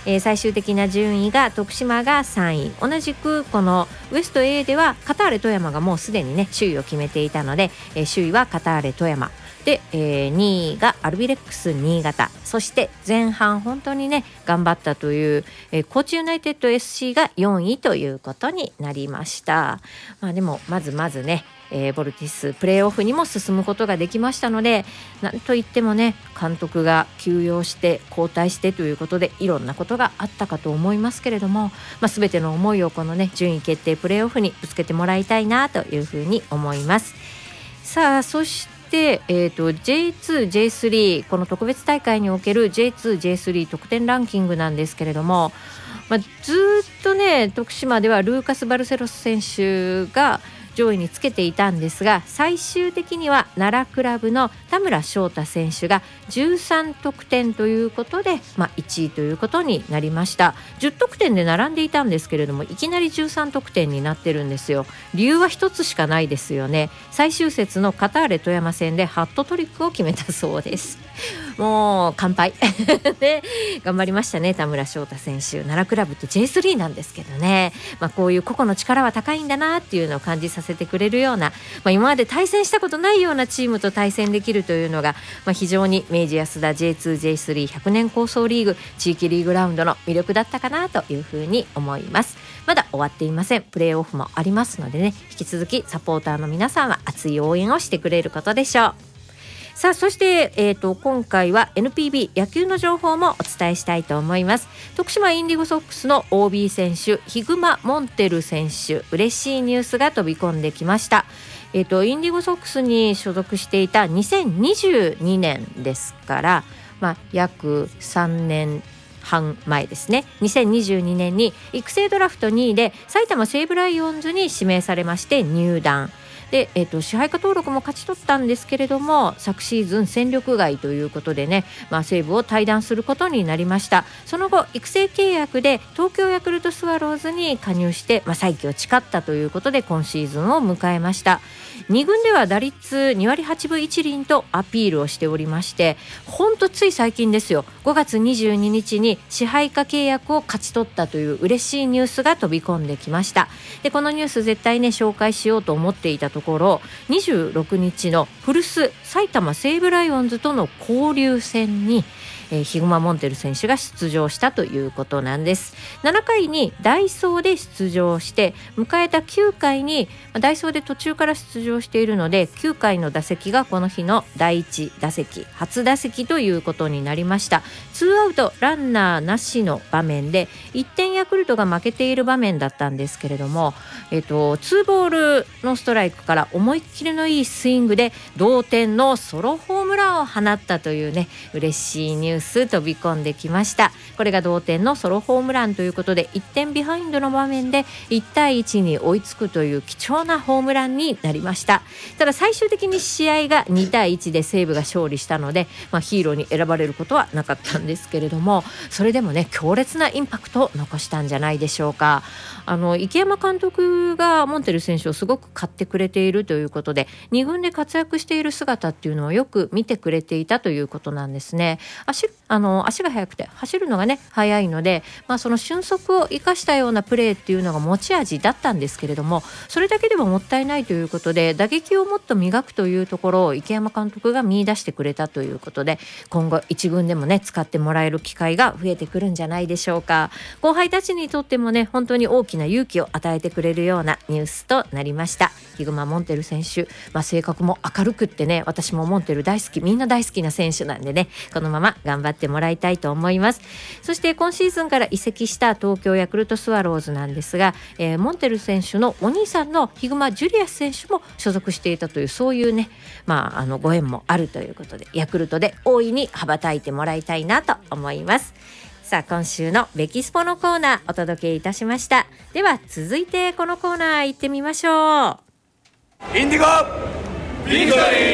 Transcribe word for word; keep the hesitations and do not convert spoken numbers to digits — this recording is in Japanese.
えー、最終的な順位が徳島がさんい、同じくこのウエスト A ではカターレ富山がもうすでにね首位を決めていたので、えー、首位はカターレ富山で、えー、にいがアルビレックス新潟、そして前半本当にね頑張ったという、えー、高知ユナイテッド エスシー がよんいということになりました。まあでもまずまずね、えー、ボルティスプレーオフにも進むことができましたので、なんといってもね監督が休養して交代してということでいろんなことがあったかと思いますけれども、まあ、全ての思いをこのね順位決定プレーオフにぶつけてもらいたいなというふうに思います。さあそしてでえー、と ジェイツー、ジェイスリー この特別大会における ジェイツー、ジェイスリー 得点ランキングなんですけれども、まあ、ずっとね徳島ではルーカス・バルセロス選手が上位につけていたんですが、最終的には奈良クラブの田村翔太選手がじゅうさんとくてんということで、まあ、いちいということになりました。じゅっとくてんで並んでいたんですけれども、いきなりじゅうさんとくてんになってるんですよ。理由は一つしかないですよね。最終節のカターレ富山戦でハットトリックを決めたそうです。もう乾杯で頑張りましたね田村翔太選手。奈良クラブって ジェイスリー なんですけどね、まあ、こういう個々の力は高いんだなっていうのを感じさせてくれるような、まあ、今まで対戦したことないようなチームと対戦できるというのが、まあ、非常に明治安田 ジェイツー、ジェイスリー ひゃくねん構想リーグ地域リーグラウンドの魅力だったかなというふうに思います。まだ終わっていません。プレーオフもありますのでね、引き続きサポーターの皆さんは熱い応援をしてくれることでしょう。さあそして、えー、と今回は エヌピービー 野球の情報もお伝えしたいと思います。徳島インディゴソックスの オービー 選手ヒグマ・モンテル選手、嬉しいニュースが飛び込んできました。えー、とインディゴソックスに所属していたにせんにじゅうにねんですから、まあ、約さんねんはん前ですね。にせんにじゅうにねんに育成ドラフトにいで埼玉西武ライオンズに指名されまして入団で、えー、と支配下登録も勝ち取ったんですけれども、昨シーズン戦力外ということでね、まあ、西武を退団することになりました。その後育成契約で東京ヤクルトスワローズに加入して、まあ、再起を誓ったということで今シーズンを迎えました。に軍では打率にわりはちぶいちりんとアピールをしておりまして、ほんとつい最近ですよ、ごがつにじゅうににちに支配下契約を勝ち取ったという嬉しいニュースが飛び込んできました。でこのニュース絶対ね紹介しようと思っていたところ、にじゅうろくにちの古巣埼玉西武ライオンズとの交流戦にえー、ヒグマ・モンテル選手が出場したということなんです。ななかいに代走で出場して迎えたきゅうかいに代走で途中から出場しているので、きゅうかいの打席がこの日のだいいち打席初打席ということになりました。ツーアウトランナーなしの場面でいってんヤクルトが負けている場面だったんですけれども、えーと、ツーボールのストライクから思いっきりのいいスイングで同点のソロホームランを放ったというね嬉しいニュース飛び込んできました。これが同点のソロホームランということでいってんビハインドの場面でいちたいいちに追いつくという貴重なホームランになりました。ただ最終的に試合がにたいいちで西武が勝利したので、まあ、ヒーローに選ばれることはなかったんですけれども、それでもね強烈なインパクトを残したんじゃないでしょうか。あの池山監督がモンテル選手をすごく買ってくれているということで、に軍で活躍している姿っていうのをよく見てくれていたということなんですね。足あの足が速くて走るのがね速いので、まあ、その俊足を生かしたようなプレーっていうのが持ち味だったんですけれども、それだけではもったいないということで打撃をもっと磨くというところを池山監督が見出してくれたということで、今後一軍でもね使ってもらえる機会が増えてくるんじゃないでしょうか。後輩たちにとってもね本当に大きな勇気を与えてくれるようなニュースとなりました。ヒグマ・モンテル選手、まあ、性格も明るくってね、私もモンテル大好き、みんな大好きな選手なんでね、このまま頑張ってもらいたいと思います。そして今シーズンから移籍した東京ヤクルトスワローズなんですが、えー、モンテル選手のお兄さんのヒグマ・ジュリアス選手も所属していたという、そういうね、まあ、あのご縁もあるということで、ヤクルトで大いに羽ばたいてもらいたいなと思います。さあ今週のベキスポのコーナーお届けいたしました。では続いてこのコーナー行ってみましょう。 インディゴビクトリー。